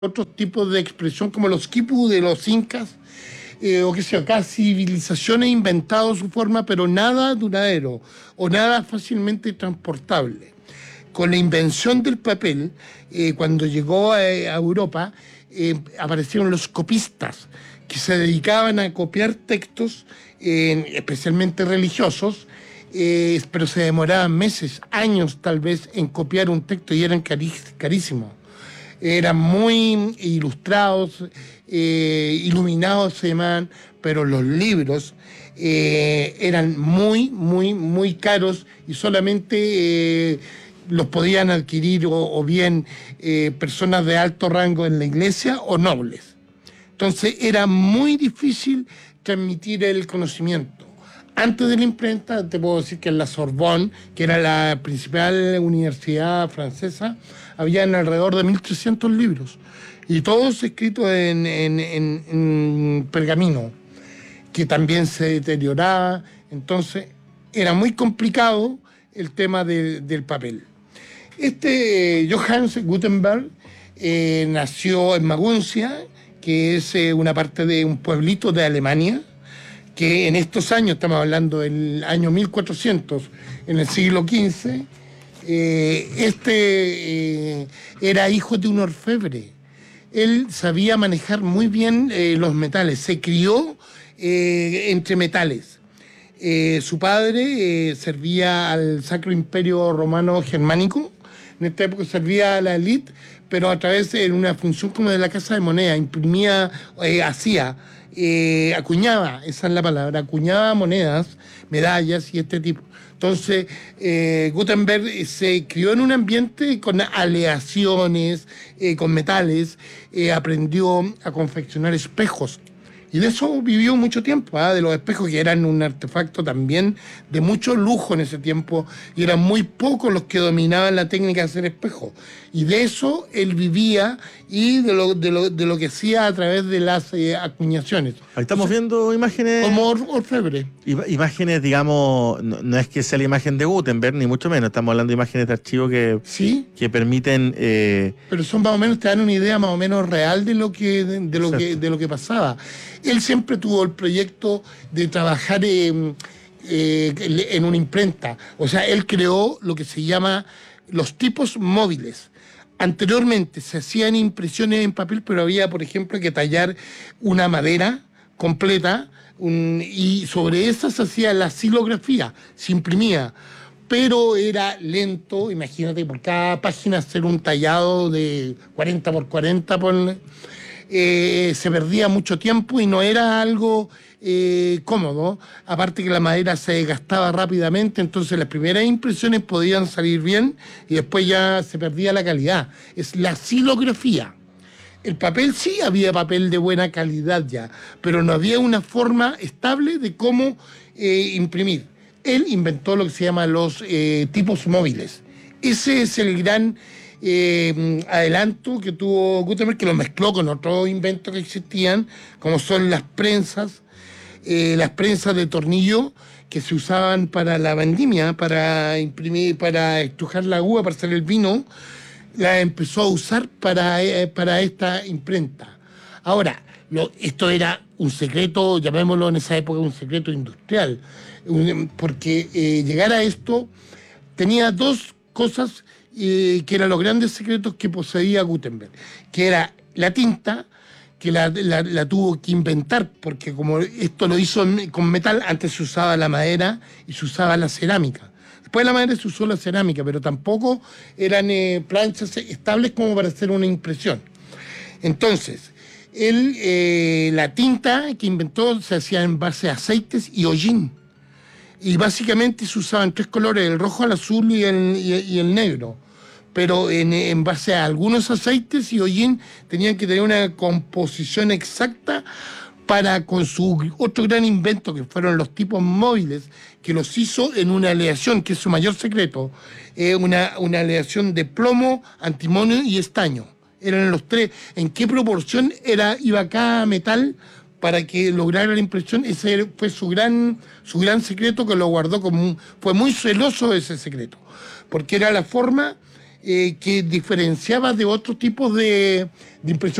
otros tipos de expresión como los quipu de los incas, o qué sé yo, cada civilización ha inventado su forma, pero nada duradero o nada fácilmente transportable. Con la invención del papel, cuando llegó a Europa, aparecieron los copistas, que se dedicaban a copiar textos, especialmente religiosos, pero se demoraban meses, años tal vez, en copiar un texto y eran carísimos. Eran muy ilustrados, iluminados se llamaban, pero los libros eran muy caros y solamente los podían adquirir o bien personas de alto rango en la iglesia o nobles. Entonces era muy difícil transmitir el conocimiento. Antes de la imprenta, te puedo decir que en la Sorbonne, que era la principal universidad francesa, habían alrededor de 1.300 libros, y todos escritos en pergamino, que también se deterioraba. Entonces era muy complicado el tema del papel. Johannes Gutenberg nació en Maguncia, que es una parte de un pueblito de Alemania, que en estos años, estamos hablando del año 1400, en el siglo XV, era hijo de un orfebre. Él sabía manejar muy bien los metales, se crió entre metales. Su padre servía al Sacro Imperio Romano Germánico, en esta época servía a la élite, pero a través de una función como de la Casa de Moneda, imprimía, acuñaba, esa es la palabra, acuñaba monedas, medallas y este tipo. Entonces, Gutenberg se crió en un ambiente con aleaciones, con metales, aprendió a confeccionar espejos. Y de eso vivió mucho tiempo, de los espejos, que eran un artefacto también de mucho lujo en ese tiempo, y eran muy pocos los que dominaban la técnica de hacer espejos. Y de eso él vivía, y de lo que hacía a través de las acuñaciones. Ahí estamos viendo imágenes. Como orfebre. Imágenes, digamos, no es que sea la imagen de Gutenberg, ni mucho menos. Estamos hablando de imágenes de archivo ¿Sí? que permiten. Pero son más o menos, te dan una idea más o menos real de lo que pasaba. Él siempre tuvo el proyecto de trabajar en una imprenta. O sea, él creó lo que se llama los tipos móviles. Anteriormente se hacían impresiones en papel, pero había, por ejemplo, que tallar una madera completa, y sobre esa se hacía la xilografía, se imprimía. Pero era lento, imagínate, por cada página hacer un tallado de 40 por 40, se perdía mucho tiempo y no era algo cómodo. Aparte que la madera se desgastaba rápidamente, entonces las primeras impresiones podían salir bien y después ya se perdía la calidad. Es la xilografía. El papel, sí había papel de buena calidad ya, pero no había una forma estable de cómo imprimir. Él inventó lo que se llama los tipos móviles. Ese es el gran adelanto que tuvo Gutenberg, que lo mezcló con otros inventos que existían, como son las prensas de tornillo que se usaban para la vendimia, para imprimir, para estrujar la uva, para hacer el vino. La empezó a usar para esta imprenta. Ahora, esto era un secreto, llamémoslo en esa época un secreto industrial, porque llegar a esto tenía dos cosas que eran los grandes secretos que poseía Gutenberg, que era la tinta, que la tuvo que inventar, porque como esto lo hizo con metal, antes se usaba la madera y se usaba la cerámica. Después de la madera se usó la cerámica, pero tampoco eran planchas estables como para hacer una impresión. Entonces, la tinta que inventó se hacía en base a aceites y hollín. Y básicamente se usaban tres colores, el rojo, el azul y el negro. Pero en base a algunos aceites y hollín tenían que tener una composición exacta para, con su otro gran invento, que fueron los tipos móviles, que los hizo en una aleación, que es su mayor secreto, una aleación de plomo, antimonio y estaño. Eran los tres. ¿En qué proporción iba cada metal para que lograra la impresión? Ese fue su gran secreto, que lo guardó fue muy celoso de ese secreto, porque era la forma que diferenciaba de otros tipos de impresión